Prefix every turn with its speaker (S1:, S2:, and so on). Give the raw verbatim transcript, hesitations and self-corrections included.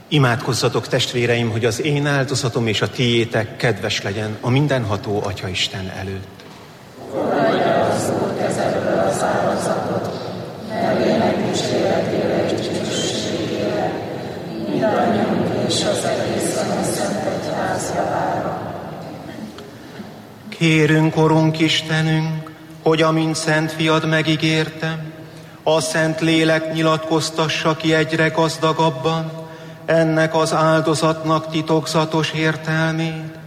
S1: Imádkozzatok, testvéreim, hogy az én áldozatom és a tiétek kedves legyen a mindenható Atyaisten előtt.
S2: Fogadja az Úr kezedből az áldozatot, nevének dicsőretére és dicsőségére, mindannyiunk és az egész Szent Egyház javára.
S1: Kérünk, Urunk Istenünk, hogy amint Szent Fiad megígérte, a Szent Lélek nyilatkoztassa ki egyre gazdagabban ennek az áldozatnak titokzatos értelmét,